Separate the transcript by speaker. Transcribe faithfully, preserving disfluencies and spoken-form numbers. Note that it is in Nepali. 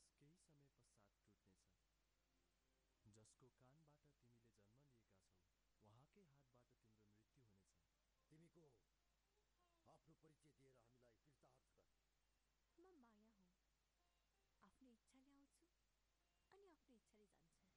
Speaker 1: केही समय पश्चात टुट्नेछ। जसको कानबाट तिमीले जन्म लिएका छौ उहाँकै हातबाट तिम्रो मृत्यु हुनेछ।
Speaker 2: तिमी को हो? आफ्नो परिचय दिएर हामीलाई कृतार्थ गर।
Speaker 3: म माया हुँ। आफ्नो इच्छाले आउँछु अनि आफ्नो इच्छाले जान्छु।